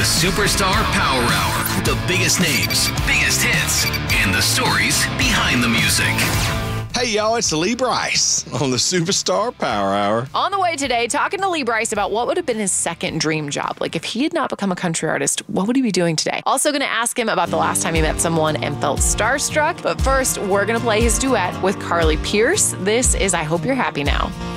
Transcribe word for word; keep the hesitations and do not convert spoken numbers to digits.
The Superstar Power Hour. The biggest names, biggest hits, and the stories behind the music. Hey, y'all, it's Lee Brice on the Superstar Power Hour. On the way today, talking to Lee Brice about what would have been his second dream job. Like, if he had not become a country artist, what would he be doing today? Also going to ask him about the last time he met someone and felt starstruck. But first, we're going to play his duet with Carly Pearce. This is I Hope You're Happy Now.